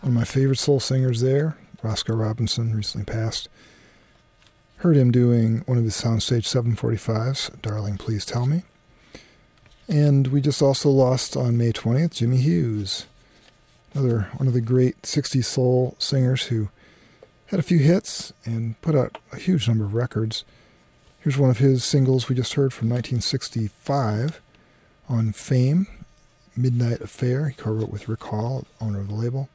One of my favorite soul singers there, Roscoe Robinson, recently passed. Heard him doing one of his Soundstage 745s, Darling Please Tell Me. And we just also lost on May 20th, Jimmy Hughes, another one of the great 60s soul singers who had a few hits and put out a huge number of records. Here's one of his singles we just heard from 1965 on Fame, Midnight Affair. He co-wrote with Rick Hall, owner of the label.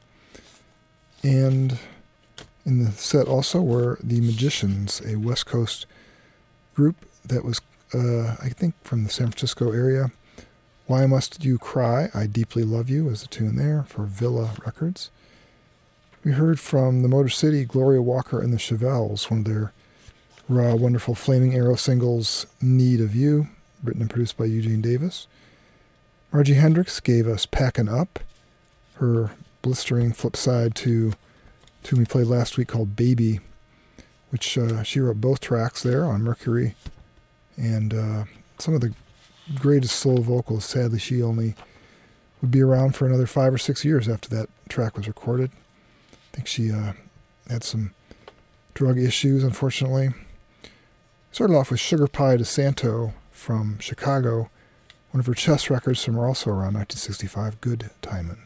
And in the set also were The Magicians, a West Coast group that was, I think, from the San Francisco area. Why Must You Cry? I Deeply Love You is the tune there for Villa Records. We heard from the Motor City, Gloria Walker and the Chevelles, one of their raw, wonderful Flaming Arrow singles, Need of You, written and produced by Eugene Davis. Margie Hendricks gave us Packin' Up, her blistering flip side to a tune we played last week called Baby, which she wrote both tracks there on Mercury. And some of the greatest soul vocals. Sadly, she only would be around for another 5 or 6 years after that track was recorded. I think she had some drug issues, unfortunately. Started off with Sugar Pie DeSanto from Chicago, one of her chess records from also around 1965, Good Timin'.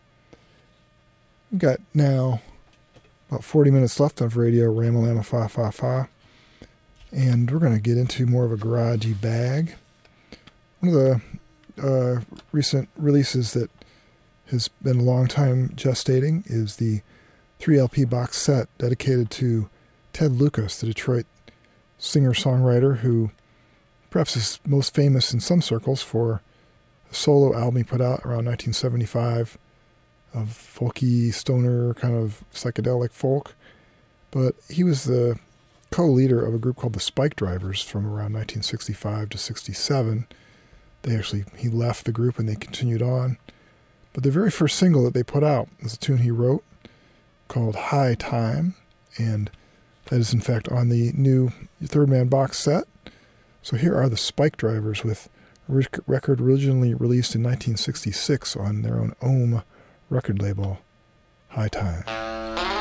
We've got now about 40 minutes left of Radio Ramalama Fa Fa Fa, and we're going to get into more of a garagey bag. One of the recent releases that has been a long time gestating is the 3LP box set dedicated to Ted Lucas, the Detroit singer-songwriter who perhaps is most famous in some circles for a solo album he put out around 1975 of folky, stoner, kind of psychedelic folk. But he was the co-leader of a group called the Spike Drivers from around 1965 to 67. He left the group and they continued on. But the very first single that they put out was a tune he wrote called High Time, and that is in fact on the new Third Man box set. So here are the Spike Drivers with a record originally released in 1966 on their own Ohm record label, High Time.